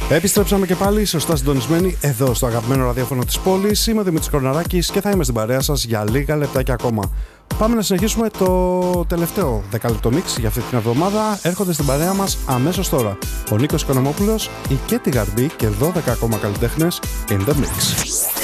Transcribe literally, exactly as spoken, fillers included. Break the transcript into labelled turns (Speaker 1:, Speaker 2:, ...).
Speaker 1: Επιστρέψαμε και πάλι, σωστά συντονισμένοι, εδώ στο αγαπημένο ραδιόφωνο της πόλης. Είμαι ο Δημήτρης Κορναράκης και θα είμαι στην παρέα σας για λίγα λεπτάκια ακόμα. Πάμε να συνεχίσουμε το τελευταίο δεκάλεπτο μίξ για αυτή την εβδομάδα. Έρχονται στην παρέα μας αμέσως τώρα ο Νίκος Οικονομόπουλος, η Κέτη Γαρμπή και δώδεκα ακόμα καλλιτέχνες in the mix.